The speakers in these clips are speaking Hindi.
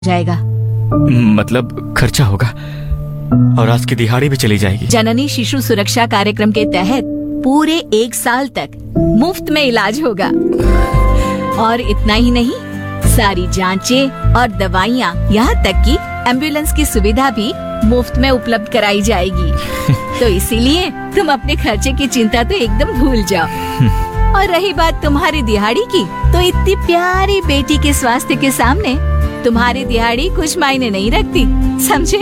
जाएगा। मतलब खर्चा होगा और आज की दिहाड़ी भी चली जाएगी। जननी शिशु सुरक्षा कार्यक्रम के तहत पूरे 1 साल तक मुफ्त में इलाज होगा। और इतना ही नहीं, सारी जांचें और दवाइयाँ, यहाँ तक कि एम्बुलेंस की सुविधा भी मुफ्त में उपलब्ध कराई जाएगी। तो इसीलिए तुम अपने खर्चे की चिंता तो एकदम भूल जाओ। और रही बात तुम्हारी दिहाड़ी की, तो इतनी प्यारी बेटी के स्वास्थ्य के सामने तुम्हारी दिहाड़ी कुछ मायने नहीं रखती, समझे?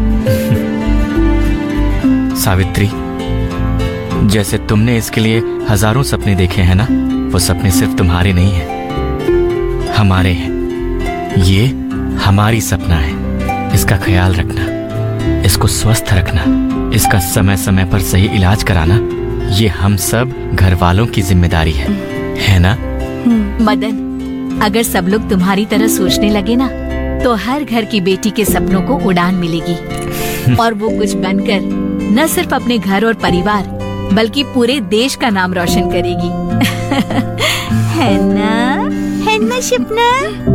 सावित्री, जैसे तुमने इसके लिए हजारों सपने देखे हैं ना, वो सपने सिर्फ तुम्हारे नहीं हैं, हमारे हैं। ये हमारी सपना है। इसका ख्याल रखना, इसको स्वस्थ रखना, इसका समय समय पर सही इलाज कराना, ये हम सब घर वालों की जिम्मेदारी है ना? मदन, अगर सब लोग तुम्हारी तरह सोचने लगे ना, तो हर घर की बेटी के सपनों को उड़ान मिलेगी और वो कुछ बनकर न सिर्फ अपने घर और परिवार बल्कि पूरे देश का नाम रोशन करेगी। है ना सपना?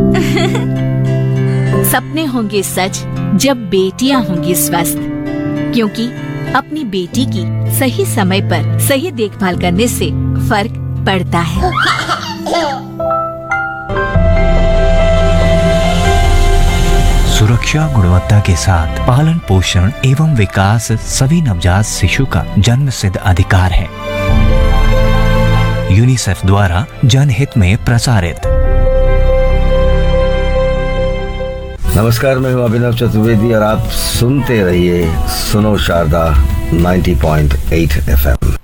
सपने होंगे सच जब बेटियां होंगी स्वस्थ, क्योंकि अपनी बेटी की सही समय पर सही देखभाल करने से फर्क पड़ता है। सुरक्षा गुणवत्ता के साथ पालन पोषण एवं विकास सभी नवजात शिशु का जन्मसिद्ध अधिकार है। यूनिसेफ द्वारा जनहित में प्रसारित। नमस्कार, मैं हूं अभिनव चतुर्वेदी और आप सुनते रहिए सुनो शारदा 90.8 FM।